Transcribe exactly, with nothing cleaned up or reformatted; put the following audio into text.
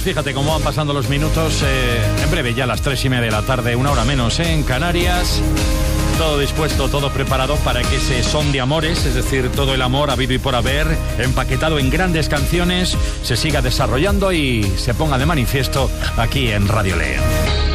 fíjate cómo van pasando los minutos. Eh, en breve ya a las tres y media de la tarde, una hora menos en Canarias. Todo dispuesto, todo preparado para que ese son de amores, es decir, todo el amor habido y por haber, empaquetado en grandes canciones, se siga desarrollando y se ponga de manifiesto aquí en Radio León.